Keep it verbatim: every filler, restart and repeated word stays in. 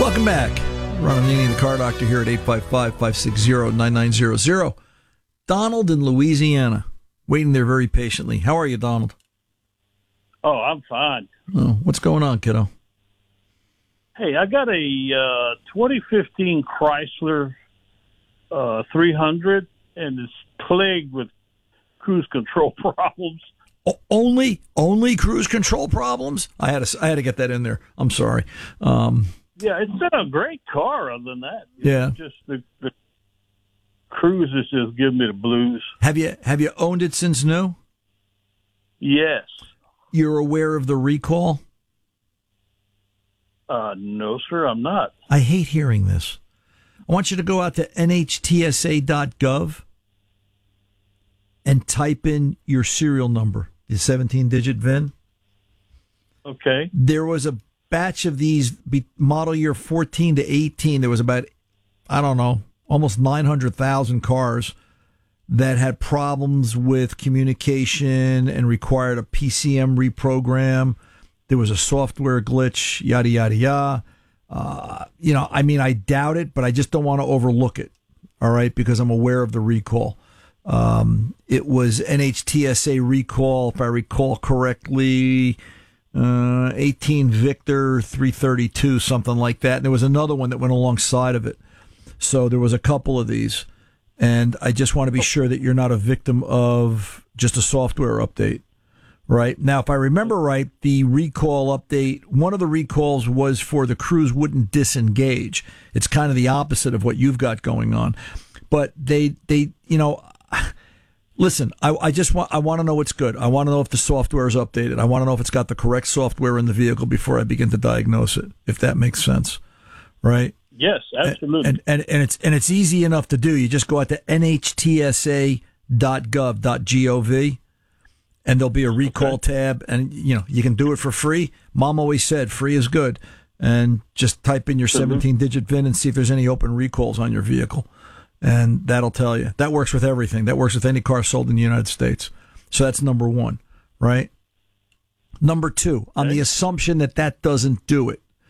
Welcome back. Ron Anini, the Car Doctor, here at eight five five, five six zero, nine nine zero zero. Donald in Louisiana, waiting there very patiently. How are you, Donald? Oh, I'm fine. Oh, what's going on, kiddo? Hey, I got a uh, twenty fifteen Chrysler uh, three hundred, and it's plagued with cruise control problems. O- only, only cruise control problems? I had to, I had to get that in there. I'm sorry. Um, Yeah, it's been a great car other than that. It's yeah. just the, the cruise is just giving me the blues. Have you have you owned it since new? Yes. You're aware of the recall? Uh, no, sir, I'm not. I hate hearing this. I want you to go out to N H T S A dot gov and type in your serial number, the seventeen-digit V I N. Okay. There was a batch of these be- model year fourteen to eighteen. There was about, I don't know, almost nine hundred thousand cars that had problems with communication and required a P C M reprogram. There was a software glitch, yada, yada, yada. Uh, you know, I mean, I doubt it, but I just don't want to overlook it, all right, because I'm aware of the recall. Um, it was N H T S A recall, if I recall correctly, uh, eighteen Victor three thirty-two, something like that. And there was another one that went alongside of it. So there was a couple of these. And I just want to be sure that you're not a victim of just a software update. Right. Now, if I remember right, the recall update, one of the recalls was for the cruise wouldn't disengage. It's kind of the opposite of what you've got going on. But they, they, you know, listen, I, I just want, I want to know what's good. I want to know if the software is updated. I want to know if it's got the correct software in the vehicle before I begin to diagnose it, if that makes sense. Right. Yes, absolutely. And, and, and it's, and it's easy enough to do. You just go out to N H T S A dot gov dot gov. And there'll be a recall okay. tab, and you know you can do it for free. Mom always said free is good, and just type in your seventeen-digit V I N and see if there's any open recalls on your vehicle, and that'll tell you. That works with everything. That works with any car sold in the United States. So that's number one, right? Number two, on okay. the assumption that that doesn't do it,